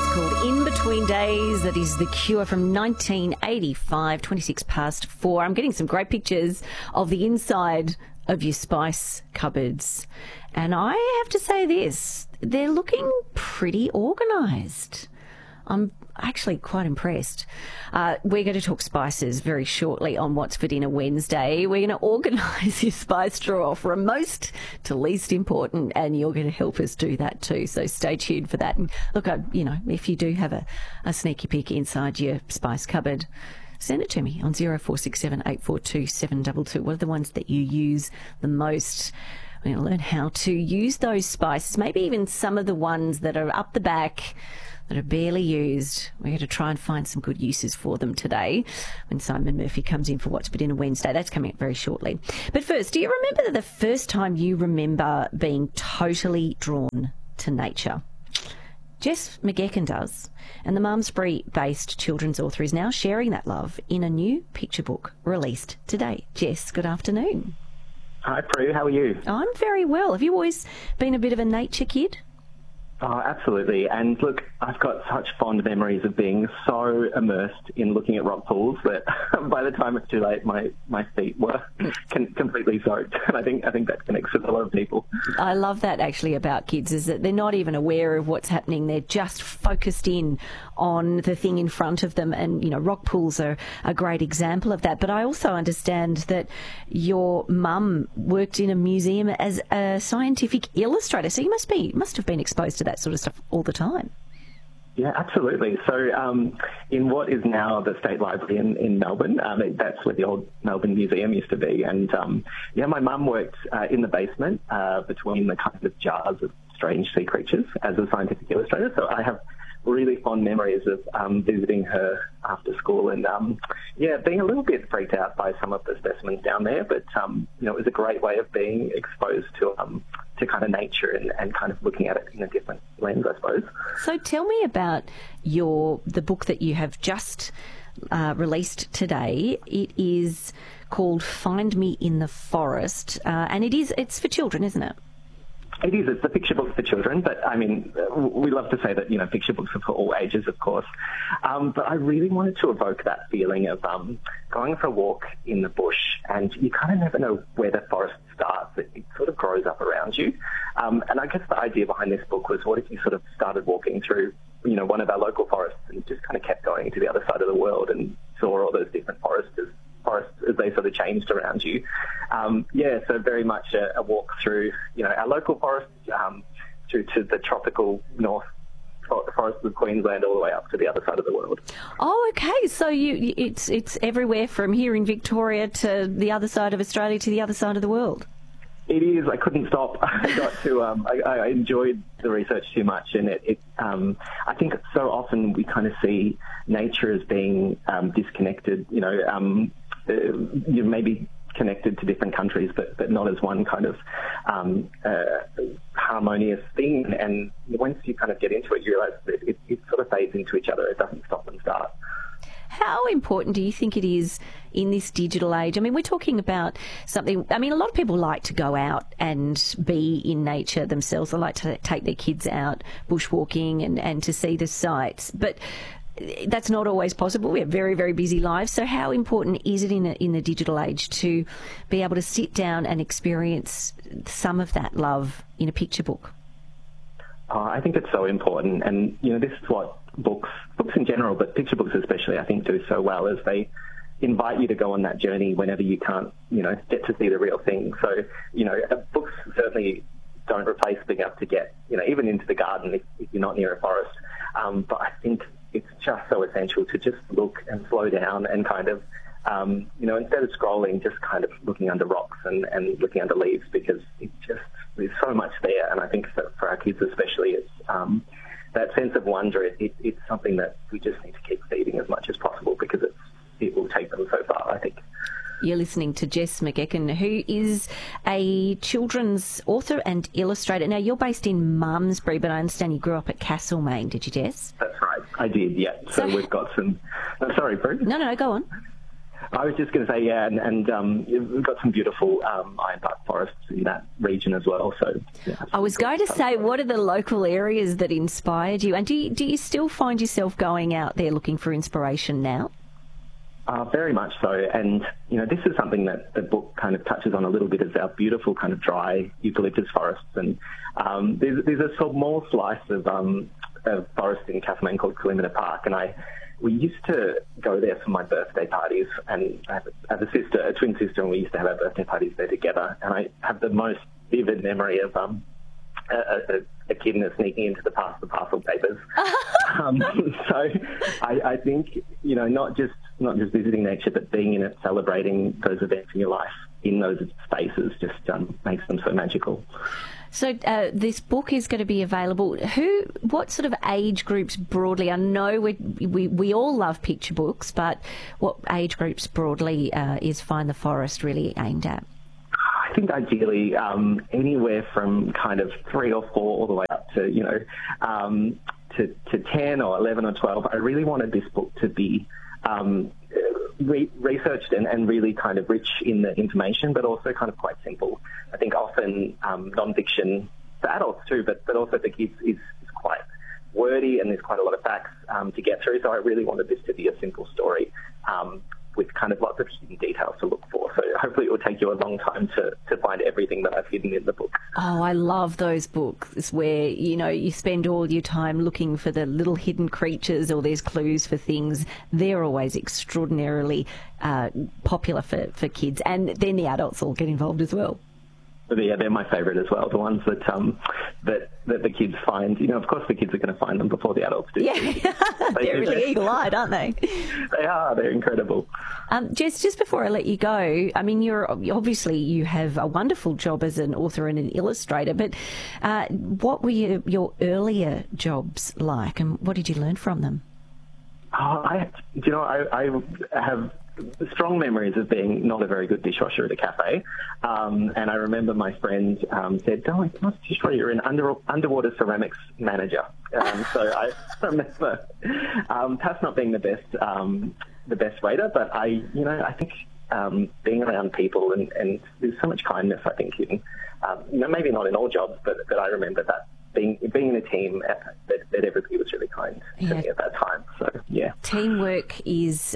called In Between Days. That is The Cure from 1985, 26 past 4. I'm getting some great pictures of the inside of your spice cupboards. And I have to say this, they're looking pretty organised. I'm actually quite impressed. We're going to talk spices very shortly on What's for Dinner Wednesday. We're going to organise your spice drawer from most to least important, and you're going to help us do that too. So stay tuned for that. And look, if you do have a sneaky peek inside your spice cupboard, send it to me on 0467 842 722. What are the ones that you use the most? We're going to learn how to use those spices, maybe even some of the ones that are up the back that are barely used. We're going to try and find some good uses for them today when Simon Murphy comes in for What's for Dinner Wednesday. That's coming up very shortly. But first, do you remember the first time you remember being totally drawn to nature? Jess McGecken does, and the Malmesbury-based children's author is now sharing that love in a new picture book released today. Jess, good afternoon. Hi, Prue. How are you? I'm very well. Have you always been a bit of a nature kid? Oh, absolutely. And look, I've got such fond memories of being so immersed in looking at rock pools that by the time it's too late, my feet were completely soaked. And I think that connects with a lot of people. I love that actually about kids, is that they're not even aware of what's happening. They're just focused in on the thing in front of them. And, rock pools are a great example of that. But I also understand that your mum worked in a museum as a scientific illustrator. So you must have been exposed to that sort of stuff all the time. Yeah, absolutely. So in what is now the State Library in Melbourne, that's where the old Melbourne Museum used to be. And, my mum worked in the basement between the kind of jars of strange sea creatures as a scientific illustrator. So I have really fond memories of visiting her after school and, being a little bit freaked out by some of the specimens down there. But, it was a great way of being exposed to kind of nature and kind of looking at it in a different lens, I suppose. So tell me about the book that you have just released today. It is called Find Me in the Forest, and it's for children, isn't it? It is. It's a picture book for children, but I mean, we love to say that, picture books are for all ages, of course. But I really wanted to evoke that feeling of going for a walk in the bush, and you kind of never know where the forest starts. It sort of grows up around you. And I guess the idea behind this book was, what if you sort of started walking through, one of our local forests and just kind of kept going to the other side of the world and saw all those different forests as they sort of changed around you. So very much a walk through, our local forests, through to the tropical north forests of Queensland, all the way up to the other side of the world. Oh, okay. So it's everywhere from here in Victoria to the other side of Australia to the other side of the world. It is. I couldn't stop. I enjoyed the research too much, and I think so often we kind of see nature as being disconnected. You may be connected to different countries, but not as one kind of harmonious thing. And once you kind of get into it, you realise that it sort of fades into each other. It doesn't stop and start. How important do you think it is in this digital age? I mean, we're talking about something, a lot of people like to go out and be in nature themselves. They like to take their kids out bushwalking and to see the sights. But that's not always possible. We have very, very busy lives. So how important is it in the digital age to be able to sit down and experience some of that love in a picture book? I think it's so important. And, this is what books in general, but picture books especially, I think do so well, is they invite you to go on that journey whenever you can't, get to see the real thing. So, books certainly don't replace being able to get, even into the garden if you're not near a forest. But I think it's just so essential to just look and slow down and kind of, instead of scrolling, just kind of looking under rocks and looking under leaves, because there's so much there. And I think for our kids especially, it's that sense of wonder. It's something that we just need to keep feeding as much as possible, because it will take them so far, I think. You're listening to Jess McGecken, who is a children's author and illustrator. Now, you're based in Malmesbury, but I understand you grew up at Castlemaine, did you, Jess? That's right. I did, yeah. So we've got some... sorry, Bruce. No, go on. I was just going to say, yeah, and we've got some beautiful ironbark forests in that region as well. So yeah, I was going to say, what are the local areas that inspired you? And do you still find yourself going out there looking for inspiration now? Very much so. And, this is something that the book kind of touches on a little bit, is our beautiful kind of dry eucalyptus forests. And there's a small slice of forest in Castlemaine called Kalimata Park, and we used to go there for my birthday parties, and I have a twin sister, and we used to have our birthday parties there together. And I have the most vivid memory of a kid sneaking into the pass the parcel papers. So I think, not just visiting nature, but being in it, celebrating those events in your life in those spaces just makes them so magical. So this book is going to be available. What sort of age groups broadly? I know we all love picture books, but what age groups broadly is Find the Forest really aimed at? I think ideally anywhere from kind of 3 or 4 all the way up to, to 10 or 11 or 12. I really wanted this book to be researched and really kind of rich in the information, but also kind of quite simple. I think often non-fiction for adults too, but also for kids is quite wordy, and there's quite a lot of facts to get through. So I really wanted this to be a simple story with kind of lots of hidden details to look for. So hopefully it will take you a long time to find everything that I've hidden in the book. Oh, I love those books where, you spend all your time looking for the little hidden creatures, or there's clues for things. They're always extraordinarily popular for kids, and then the adults all get involved as well. Yeah, they're my favourite as well. The ones that the kids find. Of course, the kids are going to find them before the adults do. Yeah, they're really eagle-eyed, aren't they? They are. They're incredible. Jess, just before I let you go, I mean, you have a wonderful job as an author and an illustrator. But what were your earlier jobs like, and what did you learn from them? I have strong memories of being not a very good dishwasher at a cafe. And I remember my friend said, "Oh, I'm not too sure you're an underwater ceramics manager." So I remember perhaps not being the best waiter, but I think being around people and there's so much kindness, I think, in maybe not in all jobs, but I remember that being in a team that everybody was really kind to me at that time. So yeah, teamwork is.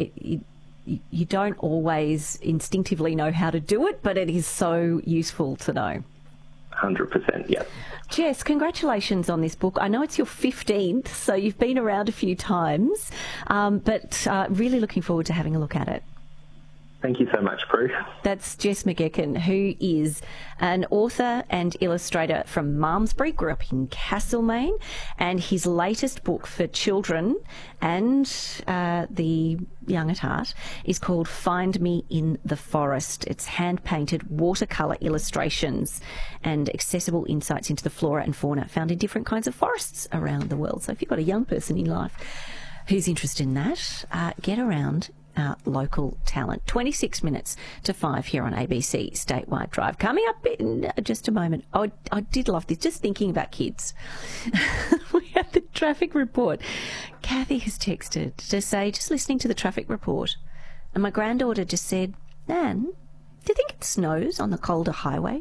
You don't always instinctively know how to do it, but it is so useful to know. 100%, yeah. Jess, congratulations on this book. I know it's your 15th, so you've been around a few times, but really looking forward to having a look at it. Thank you so much, Prue. That's Jess McGeechan, who is an author and illustrator from Malmesbury, grew up in Castlemaine, and his latest book for children and the young at heart is called Find Me in the Forest. It's hand-painted watercolour illustrations and accessible insights into the flora and fauna found in different kinds of forests around the world. So if you've got a young person in life who's interested in that, get around local talent. 26 minutes to 5 here on ABC Statewide Drive. Coming up in just a moment. Oh, I did love this. Just thinking about kids. We have the traffic report. Kathy has texted to say, just listening to the traffic report, and my granddaughter just said, "Nan, do you think it snows on the colder highway?"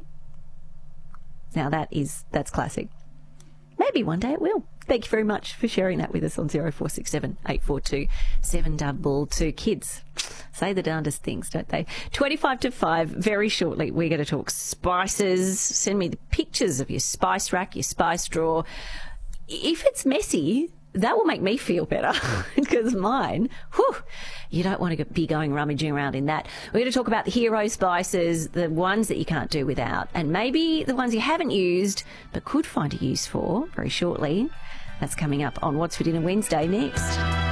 Now that's classic. Maybe one day it will. Thank you very much for sharing that with us on 0467 842 722. Kids say the darndest things, don't they? 25 to 5, very shortly, we're going to talk spices. Send me the pictures of your spice rack, your spice drawer. If it's messy, that will make me feel better because mine, you don't want to be going rummaging around in that. We're going to talk about the hero spices, the ones that you can't do without, and maybe the ones you haven't used but could find a use for very shortly. That's coming up on What's for Dinner Wednesday next.